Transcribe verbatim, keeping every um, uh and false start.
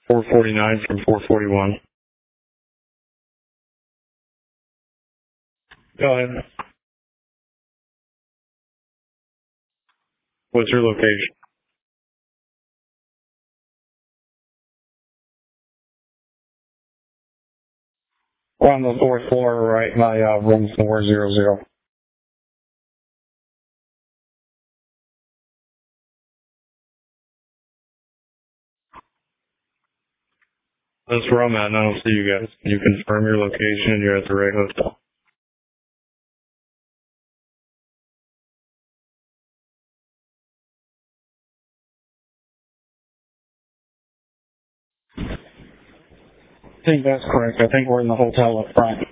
four forty-nine from four forty-one. Go ahead. What's your location? We're on the fourth floor, right by uh, room four zero zero. That's where I'm at, and I don't see you guys. Can you confirm your location and you're at the right hotel? I think that's correct. I think we're in the hotel up front.